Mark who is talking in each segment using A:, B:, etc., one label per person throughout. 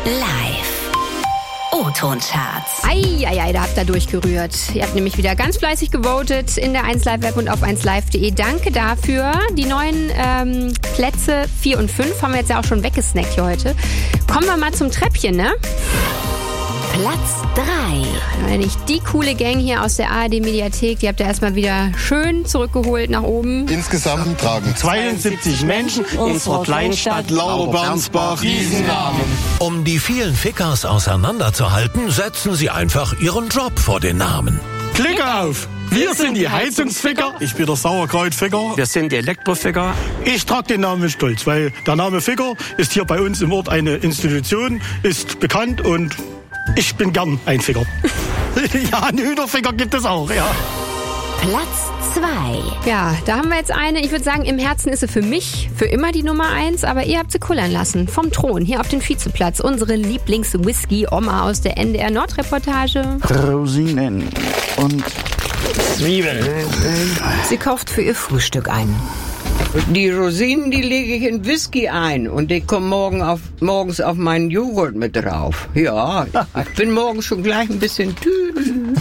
A: Live. O-Ton-Charts.
B: Eieiei, da habt ihr durchgerührt. Ihr habt nämlich wieder ganz fleißig gewotet in der 1Live-Web und auf 1Live.de. Danke dafür. Die neuen Plätze 4 und 5 haben wir jetzt ja auch schon weggesnackt hier heute. Kommen wir mal zum Treppchen, ne?
A: Platz 3.
B: Eigentlich die coole Gang hier aus der ARD-Mediathek. Die habt ihr erstmal wieder schön zurückgeholt nach oben.
C: Insgesamt tragen
D: 72 Menschen unserer Kleinstadt
C: Lauberbernsbach Riesennamen.
E: Um die vielen Fickers auseinanderzuhalten, setzen sie einfach ihren Job vor den Namen.
D: Klick auf! Wir sind die Heizungsficker.
C: Ich bin der Sauerkrautficker.
D: Wir sind die Elektroficker. Ich trage den Namen mit Stolz, weil der Name Ficker ist hier bei uns im Ort eine Institution, ist bekannt und ich bin gern ein Ficker. Ja, einen Hühnerficker gibt es auch, ja.
A: Platz 2.
B: Ja, da haben wir jetzt eine. Ich würde sagen, im Herzen ist sie für mich für immer die Nummer 1, aber ihr habt sie kullern lassen. Vom Thron, hier auf den Vizeplatz. Unsere Lieblings-Whisky-Oma aus der NDR Nord-Reportage.
F: Rosinen und
D: Zwiebeln.
G: Sie kauft für ihr Frühstück ein.
H: Die Rosinen, die lege ich in Whisky ein und die kommen morgens auf meinen Joghurt mit drauf. Ja, ich bin morgens schon gleich ein bisschen tüdel.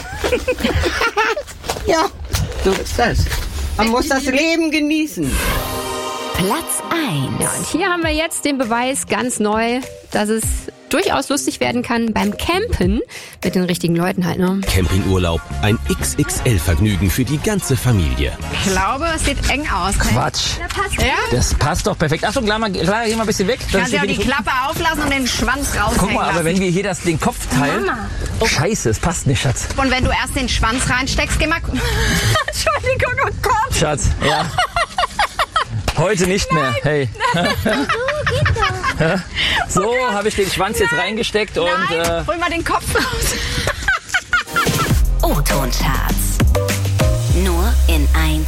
H: Ja, so ist das. Man muss das Leben genießen.
A: Platz 1.
B: Ja, und hier haben wir jetzt den Beweis ganz neu, dass es durchaus lustig werden kann beim Campen mit den richtigen Leuten halt, ne?
I: Campingurlaub, ein XXL-Vergnügen für die ganze Familie.
J: Ich glaube, es sieht eng aus.
K: Quatsch.
J: Ja?
K: Das passt doch perfekt. Achtung, Clara, geh mal ein bisschen weg.
J: Kannst ja auch die Klappe auflassen und den Schwanz raushängen
K: Guck mal, aber
J: lassen.
K: wenn wir hier den Kopf teilen...
J: Mama.
K: Scheiße, es passt nicht, Schatz.
J: Und wenn du erst den Schwanz reinsteckst, geh mal... Entschuldigung, oh Gott.
K: Schatz, ja. Heute nicht mehr. Hey. So, habe ich den Schwanz jetzt reingesteckt und...
J: Hol mal den Kopf raus.
A: O-Ton-Charts. Nur in 1